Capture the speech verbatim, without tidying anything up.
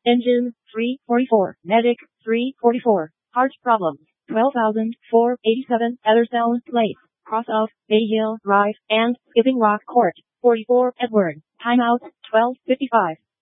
Engine, three forty-four. Medic, three forty-four. Heart problems, twelve thousand four hundred eighty-seven. Ellerstone Place, cross of Bay Hill Drive, and Skipping Rock Court, forty-four. Edward, timeout, twelve fifty-five.